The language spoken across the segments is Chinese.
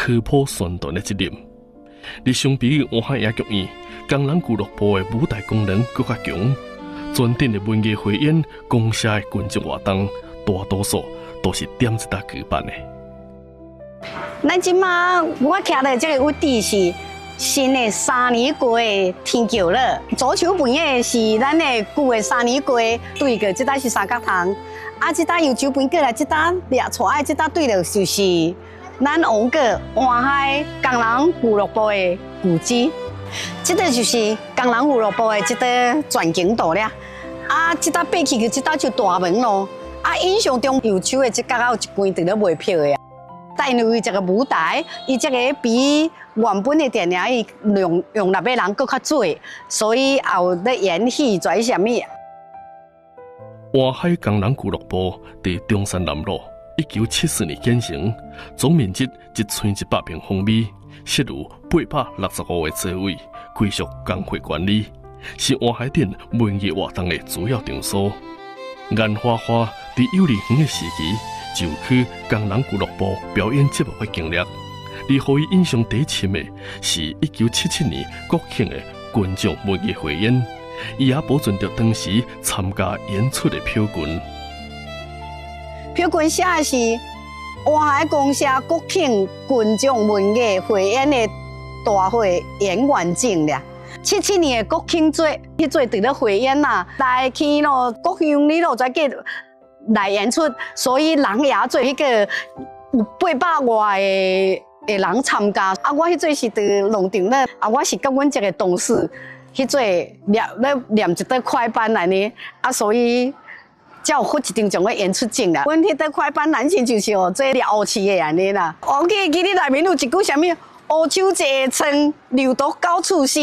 科普宣传的责任。而相比于湾海野剧院，工人俱乐部的舞台功能更加强。专等的文艺汇演、公社的群众活动，大多数都是点一搭举办的。 咱即马我徛的这个位置是新的3年过的天桥了。足球门的是咱的旧的3年过，对过，这搭是三角塘。啊，这搭由球门过来，这搭掠出来，这搭对了就是咱王个湾海工人俱乐部的古迹。这个就是工人俱乐部的这个转经道了。啊，这搭爬起去，这搭就大门咯。啊，印象中右手的这角有一间在咧卖票的。但因为这个舞台，伊这个比原本的电影伊容纳的人更较多，所以也有咧演戏做啥物。 湾海工人俱乐部伫中山南路，1974年建成，总面积1100平方米，设有865个座位，归属工会管理，是湾海镇文艺活动的主要场所。颜花花伫幼儿园的时期。就去工人俱乐部表演节目的经历，而互伊印象第一深的是1977年国庆的群众文艺汇演，伊也保存着当时参加演出的票券。 票券写的是湾海公社国庆群众文艺汇演的大会演员证了。77年的国庆节，迄节伫咧汇演啦，来去咯，国乡里咯，再给。来演出，所以人也做迄个有800外的人参加。啊，我迄阵是伫农场咧，啊，我是甲阮一个同事，迄阵念一块快班来呢，啊，所以才有获一张种的演出证啦。阮迄块快班男性就是哦，做了乌市的安尼啦。我记记里内面有一句啥物，乌手坐床，流毒到处是。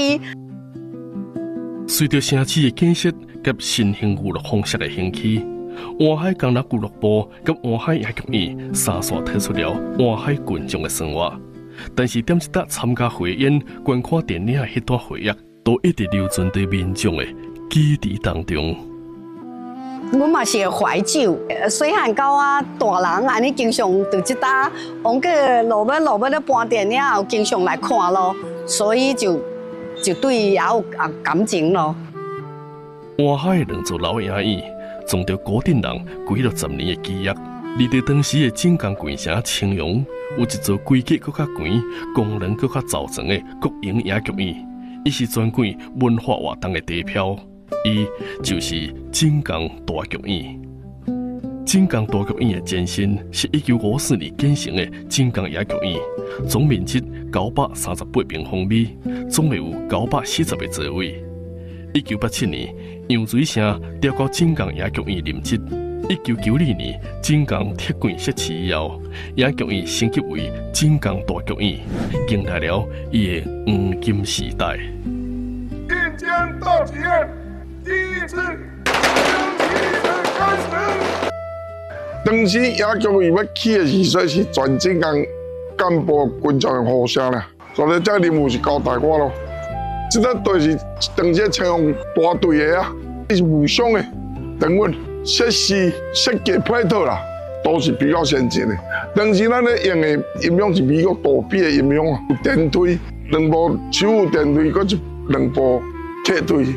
随着城市的建设甲新兴娱乐方式的兴起。湾海工人俱乐部甲湾海野剧院三线推出了湾海群众的生活，但是点一搭参加汇演、观看电影的迄段回忆，都一直留存在民众的记忆当中。 阮嘛是怀旧，细汉到啊大人安尼经常伫即搭，往个路尾咧搬电影，有经常来看咯，所以就对伊也有感情咯。 湾海两座老影院。撞着古镇人几10年的记忆，而伫当时的井冈县城青阳，有一座规格更较悬、功能更较周全的国营野剧院，伊是专管文化活动的地标，伊就是井冈大剧院。井冈大剧院的前身是1954年建成的井冈野剧院，总面积938平方米，总共有940个座位。1987年，杨水城调到井冈野剧院任职。1992年，井冈铁轨设置以后，野剧院升级为井冈大剧院，迎来了伊的黄金时代。 并将大剧院第一次开始。当时野剧院要起的时阵是全井冈干部群众的呼声啦，所以这任务是交代我咯。这个队是当时青阳大队的啊，是互相的，等阮设施设计配套啦，都是比较先进的。当时咱咧用的音响是美国杜比的音响啊，有电梯，2部手有电梯，搁2部客梯。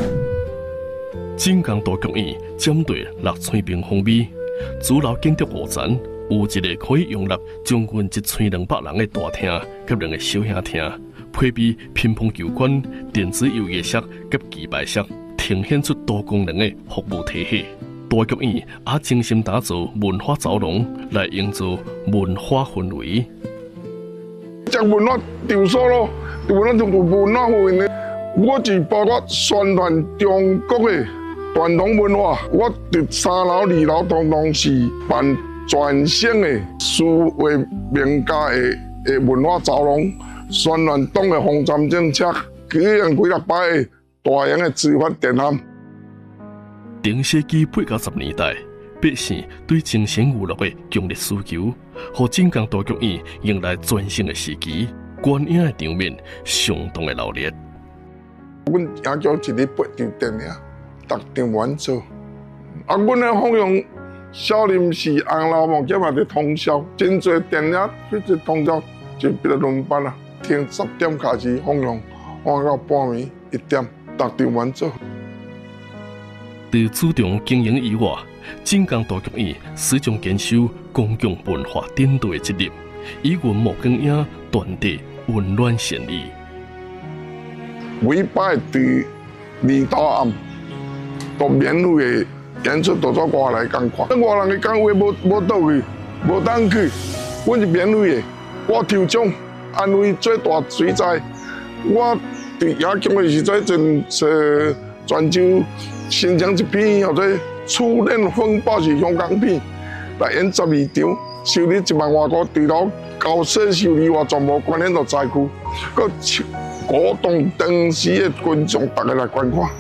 井冈大剧院占地6000平方米，主楼建筑5层，有一个可以容纳将近1200人的大厅，甲2个小型厅。配备乒乓球馆、电子游艺室及棋牌室，呈现出多功能的服务体系。大剧院也精心打造文化走廊，来营造文化氛围。 这文化场所咯，文化氛围呢，我是包括宣传中国的传统文化。我伫3楼、2楼通通是办全省的数位名家的文化走廊。宣传党的防战政策，举行几6摆的大型的执法展览。 中世纪80年代，百姓对精神娱乐的强烈需求，让井冈大剧院迎来全新的时期。观影的场面相当的热烈。 阮野剧一日8场电影，逐场完做。啊，阮的放映少林寺、红楼梦，今嘛伫通宵，真侪电影，迄个通宵。 就变成轮班啦，从10点开始放羊，放到半暝1点，逐场完做。 除注重经营以外，镇江大剧院始终坚守公共文化领导的责任，以阮木光影传递温暖善意。 每摆伫2到暗，都免费的演出，都做外来共看。咱外人的讲话无倒去，无当去，阮是免费的。我抽奖安慰最大水灾。我伫野剧的时阵，泉州新疆一片叫做《初恋风暴》是香港片，来演12场，收入1万外块，除了交税收以外，全部捐献到灾区，佮鼓动当时的群众大家来观看。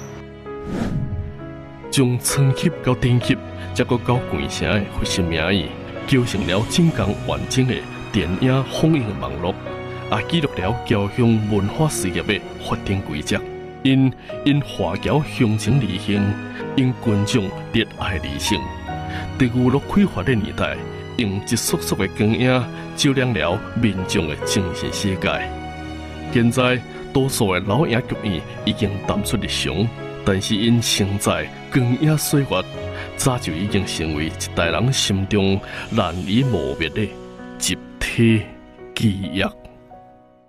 从村级到镇级，再到县城的核心名义，构成了镇江完整的电影放映网络，也记录了侨乡文化事业的发展轨迹。因华侨乡情理性，因群众热爱理性，在娱乐匮乏的年代，用一束束的光影照亮了民众的精神世界。现在，多数的老影剧院已经淡出日常，但是因承载光影岁月，早就已经成为一代人心中难以磨灭的集体记忆。